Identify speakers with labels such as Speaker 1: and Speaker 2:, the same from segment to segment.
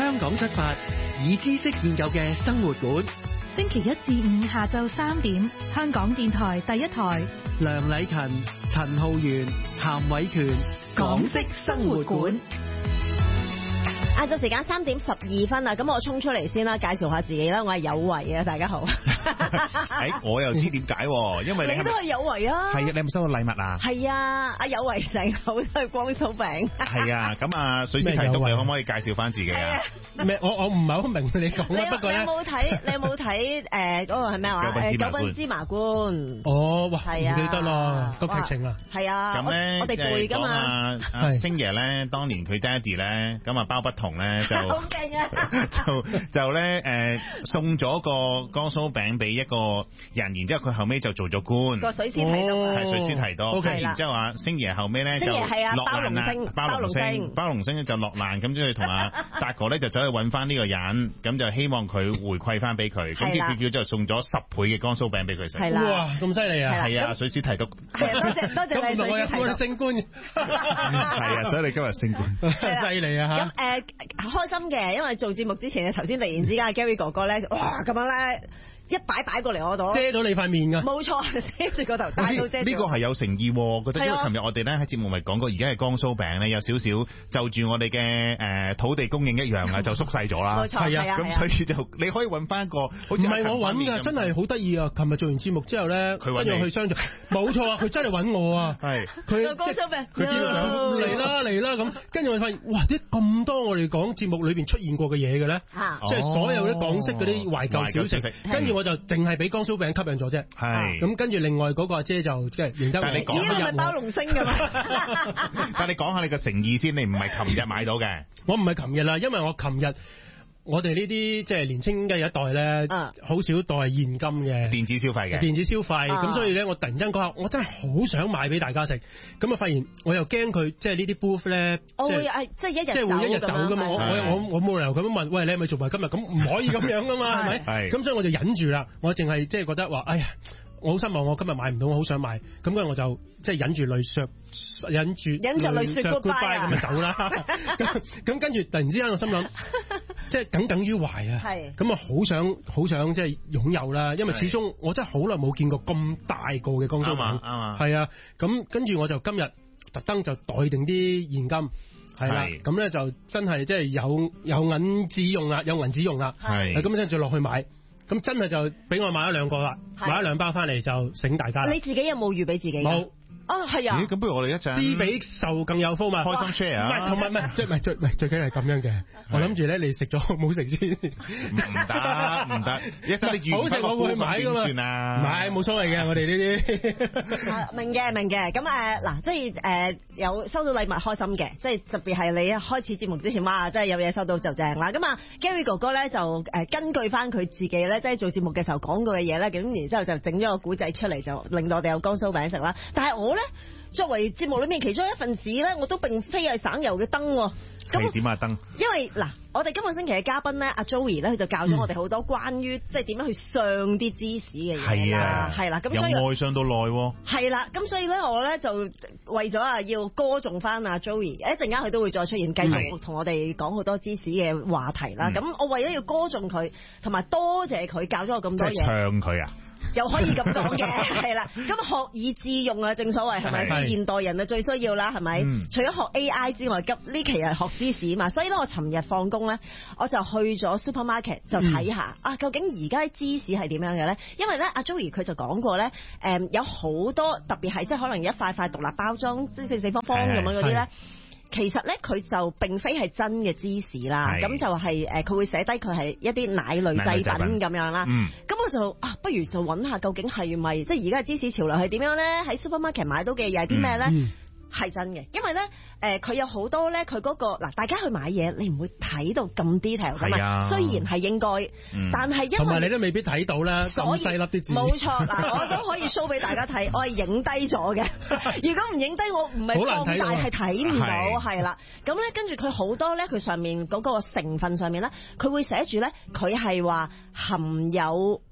Speaker 1: 香港出發，以知識建構嘅生活館。
Speaker 2: 星期一至五下晝3點，香港電台第一台。
Speaker 1: 梁禮勤、陳浩源、譚偉權，港式生活館。
Speaker 3: 晏晝時間3點12分啦，咁我衝出嚟先啦，介紹下自己啦，我係有為啊，大家好。
Speaker 4: 我又知點解，因為
Speaker 3: 你都係有為啊。
Speaker 4: 係啊，你有冇收過禮物啊？
Speaker 3: 係啊，阿有為成口都係光酥餅。
Speaker 4: 係啊，咁啊，水師提督，你可唔可以介紹翻自己啊？
Speaker 5: 咩？我唔係好明你講乜，不過咧，
Speaker 3: 你有冇睇嗰個係咩話？九品芝麻官。
Speaker 5: 哦，哇，
Speaker 3: 係啊，
Speaker 5: 唔記得啦，個劇情啊。
Speaker 3: 係啊，
Speaker 4: 咁咧
Speaker 3: 我哋背㗎嘛。
Speaker 4: 阿星爺咧，當年佢爹哋咧，咁啊包不同咧就
Speaker 3: 好勁啊！
Speaker 4: 就咧送咗個光酥餅俾一個人，然之後佢後尾就做咗官。個
Speaker 3: 水師提督
Speaker 4: 係水師提督。
Speaker 3: OK，
Speaker 4: 然之後啊，星爺後尾咧就落難啦，包龍星就落難，咁之後同阿達哥咧就走去揾翻呢個人，咁就希望佢回饋翻俾佢，咁結果就送咗10倍嘅光酥餅俾佢食。
Speaker 3: 係啦，
Speaker 5: 哇，咁犀利啊！
Speaker 4: 係啊，水師提督。
Speaker 3: 多謝你水師提督。
Speaker 5: 我升官。
Speaker 4: 係啊，所以你今日升官。
Speaker 5: 犀利啊嚇！
Speaker 3: 咁開心嘅，因為做節目之前頭先突然之間 Gary 哥哥咧，哇咁樣咧。一擺過嚟我度，
Speaker 5: 遮到你塊面㗎。
Speaker 3: 冇錯，遮住個頭，大到遮住。
Speaker 4: 呢個係有誠意喎，覺得因為琴日我哋咧喺節目咪講過，而家係光酥餅咧有少少就住我哋嘅土地供應一樣啊，就縮細咗啦。
Speaker 3: 冇錯，係啊，
Speaker 4: 咁所以就你可以揾翻個好似
Speaker 5: 唔係我揾㗎，真係好得意啊！琴日做完節目之後咧，跟住去商場，冇錯啊，佢真係揾我啊。係
Speaker 3: 佢光酥餅，
Speaker 5: 佢知道嚟啦咁，跟住我發現哇，啲咁多我哋講節目裏邊出現過嘅嘢嘅咧，即係所有啲港式嗰啲懷舊小食，跟住我就淨係俾光酥餅吸引咗啫，係咁跟住另外嗰個阿姐就即係認得我。
Speaker 3: 咦，你咪包龍星㗎嘛？
Speaker 4: 但係你講下你個誠意先，你唔係琴日買到嘅。
Speaker 5: 我唔係琴日啦，因為我琴日我哋呢啲即係年青嘅一代咧，好少代現金嘅
Speaker 4: 電子消費嘅電
Speaker 5: 子消費，咁所以咧我突然間嗰下我真係好想買俾大家食，咁啊發現我又驚佢即係呢啲 booth 咧，
Speaker 3: 即係
Speaker 5: 即係會一日走㗎嘛，我冇理由咁樣問，喂，你係咪做埋今日？咁唔可以咁樣㗎嘛，係咪？係咁所以我就忍住啦，我淨係即係覺得話，哎呀。我好失望，我今日買唔到，我好想買，咁跟住我就即係忍住淚説，忍住淚説 goodbye 咁就走啦。咁跟住突然之間我心諗，即係耿耿於懷啊。係。咁啊好想即係擁有啦，因為始終我真係好耐冇見過咁大個嘅光酥餅。啱係啊，咁跟住我就今日特登就袋定啲現金。係啦，咁咧就真係即係有銀紙用啦，有銀紙用啦。係。咁跟住落去買。咁真係就俾我買咗2個啦，買咗2包翻嚟就醒大家。
Speaker 3: 你自己有冇預俾自己？
Speaker 5: 冇。
Speaker 3: 哦，係啊。
Speaker 4: 咦，咁不如我哋一陣
Speaker 5: 施比受更有福嘛，
Speaker 4: 開心 share 啊！
Speaker 5: 唔係，最緊係咁樣嘅。我諗住咧，你食咗冇食先？
Speaker 4: 唔得，一陣你
Speaker 5: 好食我會買㗎嘛。
Speaker 4: 算啊？
Speaker 5: 唔係冇所謂嘅，我哋呢啲。
Speaker 3: 明嘅。咁嗱，即係有收到禮物開心嘅，即係特別係你開始節目之前，哇，真係有嘢收到就正啦。咁啊 ，Gary 哥哥咧就根據翻佢自己咧，即係做節目嘅時候講過嘅嘢咧，咁然之後就整咗個古仔出嚟，就令到我哋有光酥餅食啦。但係我咧作為節目裏面其中一份子咧，我都並非係省油嘅燈。
Speaker 4: 咁點啊燈？
Speaker 3: 因為嗱，我哋今個星期嘅嘉賓咧，阿 Joey 咧，佢就教咗我哋好多關於即係點樣去上啲芝士嘅嘢啦，係啦，咁所以
Speaker 4: 由外上到內喎。
Speaker 3: 係啦，咁所以咧，我咧就為咗要歌頌翻阿 Joey，一陣間佢都會再出現，繼續同我哋講好多芝士嘅話題啦。咁我為咗要歌頌佢，同埋多謝佢教咗我咁多嘢，
Speaker 4: 即係唱佢啊！
Speaker 3: 又可以咁講嘅，係啦。咁學以致用啊，正所謂係咪？現代人啊最需要啦，係咪？除咗學 AI 之外，呢期係學芝士嘛。所以咧，我尋日放工咧，我就去咗 supermarket 就睇下究竟而家芝士係點樣嘅咧？因為咧，阿 Joey 佢就講過咧，有好多特別係即係可能一塊塊獨立包裝，即係四方方咁樣嗰啲咧。其實咧，佢就並非係真嘅芝士啦，咁就係佢會寫低佢係一啲奶類製品咁樣啦。咁我就不如就揾下究竟係咪即係而家嘅芝士潮流係點樣咧？喺 supermarket 買到嘅又係啲咩咧？係真嘅，因為咧佢有好多咧，佢嗰個嗱，大家去買嘢你唔會睇到咁 detail 㗎嘛。雖然係應該，但係因為
Speaker 5: 同埋你都未必睇到啦，咁細粒啲字。
Speaker 3: 冇錯，嗱，我都可以 show 俾大家睇，我係影低咗嘅。如果唔影低，我唔係放大係睇唔到，係啦。咁咧跟住佢好多咧，佢上面嗰個成分上面咧，佢會寫住咧，佢係話含有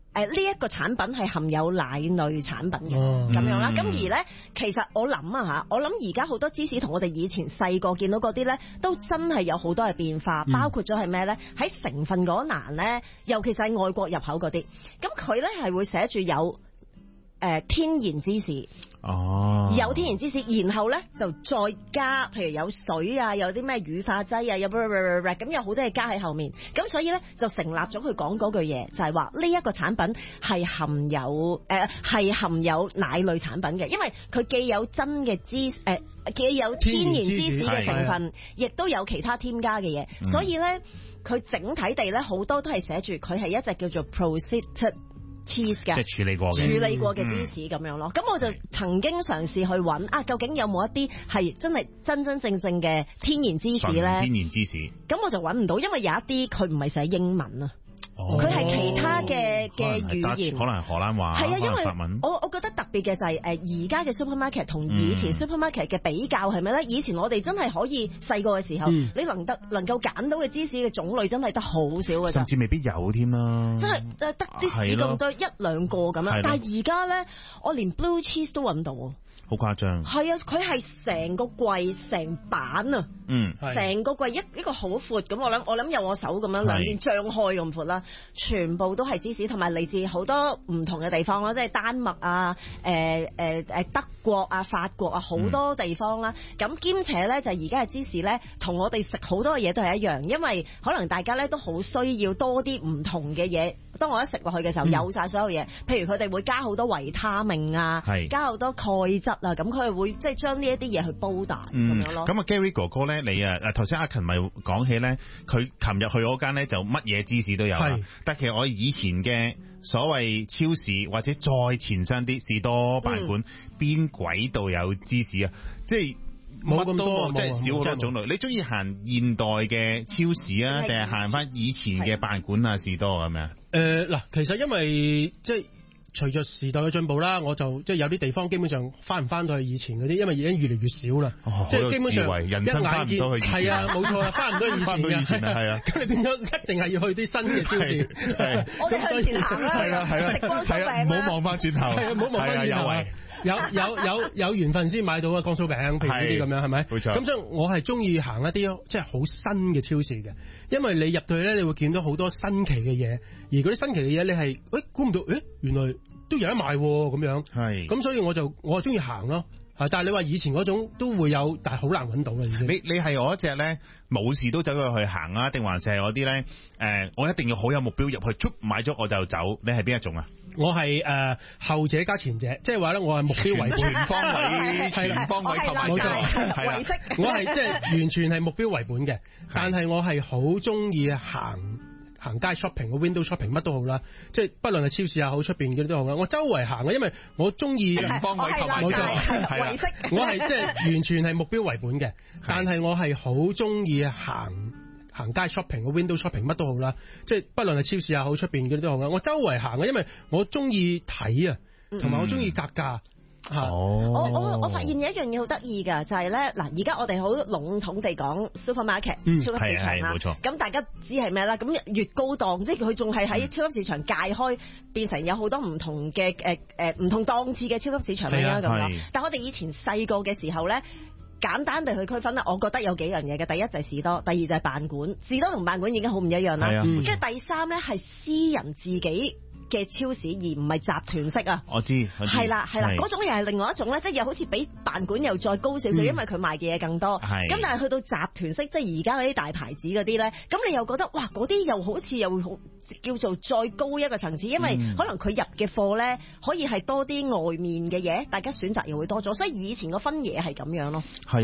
Speaker 3: 呢一個產品係含有奶類產品嘅咁樣啦。咁而咧，其實我諗而家好多芝士同我哋以前細個見到嗰啲咧，都真係有好多嘅變化，包括咗係咩咧？喺成分嗰欄咧，尤其是係外國入口嗰啲，咁佢咧係會寫住有天然芝士。有天然芝士，然後咧就再加，譬如有水啊，有啲咩乳化劑啊，咁有好多嘢加喺後面，咁所以咧就成立咗佢講嗰句嘢，就係話呢一個產品係含有奶類產品嘅，因為佢既有真嘅既有天然芝士嘅成分，亦都有其他添加嘅嘢，所以咧佢整體地咧好多都係寫住佢係一隻叫做 processed cheese 嘅，
Speaker 4: 即係處理過嘅
Speaker 3: 芝士咁樣咯。咁我就曾經嘗試去揾究竟有冇一啲係真係真正嘅天然芝士咧？
Speaker 4: 天然芝士。
Speaker 3: 咁我就揾唔到，因為有一啲佢唔係寫英文啊。佢係其他嘅語言，
Speaker 4: 可能係荷蘭話，
Speaker 3: 係啊，因為
Speaker 4: 法文。
Speaker 3: 我覺得特別嘅就係而家嘅 supermarket 同以前 supermarket 嘅比較係咩咧？以前我哋真係可以細個嘅時候，你能夠揀到嘅芝士嘅種類真係得好少嘅，
Speaker 4: 甚至未必有添啦。
Speaker 3: 真係得啲士咁多一兩個咁樣，但係而家咧，我連 blue cheese 都揾到。
Speaker 4: 好誇張，
Speaker 3: 係啊！佢係成個櫃成板啊，成個櫃一個好闊咁，我諗有我手咁樣兩邊張開咁闊啦，全部都係芝士，同埋嚟自好多唔同嘅地方啦，即係丹麥啊、德國啊、法國啊好多地方啦。咁兼且咧就而家嘅芝士咧，同我哋食好多嘅嘢都係一樣，因為可能大家咧都好需要多啲唔同嘅嘢。當我一食落去嘅時候，有晒所有嘢，譬如佢哋會加好多維他命啊，加好多鈣質啊，咁佢會即係將呢一啲嘢去煲大咁樣咯。咁
Speaker 4: Gary 哥哥咧，你頭先阿勤咪講起咧，佢琴日去嗰間咧就乜嘢芝士都有啦。但其實我以前嘅所謂超市或者再前身啲士多飯館，邊鬼度有芝士啊？即係冇咁多，即係少好多種類。你中意行現代嘅超市啊，定係行翻以前嘅飯館啊、士多咁樣？
Speaker 5: 嗱，其實因為即係隨着時代嘅進步啦，我就即係有啲地方基本上翻唔翻到去以前嗰啲，因為已經越嚟越少啦。即係基本上
Speaker 4: 人生翻唔到去以前。係
Speaker 5: 啊，冇錯啊，翻唔到以前嘅。係啊，咁你變咗一定係要去啲新嘅超市。
Speaker 3: 我哋向前行啦，食光酥餅啦，
Speaker 4: 唔好望翻轉頭，
Speaker 5: 唔好望翻轉頭。有緣分先買到啊，光酥餅，譬如呢啲咁樣，係咪？冇錯。咁所以我係中意行一啲即係好新嘅超市嘅，因為你入到去咧，你會見到好多新奇嘅嘢，而嗰啲新奇嘅嘢你係估唔到，原來都有得賣咁樣。係。咁所以我就中意行咯。但係你話以前嗰種都會有，但係好難揾到啦已經。
Speaker 4: 你係我一隻咧冇事都走去行啊，定還是係我啲咧我一定要好有目標入去，買咗我就走。你係邊一種啊？
Speaker 5: 我係後者加前者，即係話咧我係目標為本，
Speaker 4: 全方位購買者，
Speaker 3: 係啦，
Speaker 5: 我係即係完全係目標為本嘅，但係我係好中意行街 shopping， 個 window shopping 乜都好啦，即係不論係超市又好，出邊嗰啲都好啦。我周圍行啊，因為我中意
Speaker 4: 全方位購買者，
Speaker 5: 我係即係完全係目標為本嘅，但係我係好中意行街 shopping， 個 window shopping 乜都好啦，即係不論係超市又好，出邊嗰啲都好啦。我周圍行啊，因為我中意睇啊，同埋我中意格價。
Speaker 3: 我發現有一樣嘢好得意㗎，就係咧嗱，而家我哋好籠統地講 supermarket 超級市場啦，咁大家知係咩啦？咁越高檔，即係佢仲係喺超級市場界開，變成有好多唔同嘅唔同檔次嘅超級市場啦咁樣。但我哋以前細個嘅時候咧，簡單地去區分咧，我覺得有幾樣嘢嘅。第一就係士多，第二就係辦館。士多同辦館已經好唔一樣啦。跟住第三咧係私人自己嘅超市，而唔係集團式啊！我知係啦，嗰種又係另外一種咧，即係又好似比辦館又再高少少，因為佢賣嘅嘢更多。咁但係去到集團式，即係而家嗰啲大牌子嗰啲咧，咁你又覺得哇，嗰啲又好似又叫做再高一個層次，因為可能佢入嘅貨咧可以係多啲外面嘅嘢，大家選擇又會多咗，所以以前個分野係咁樣咯。係。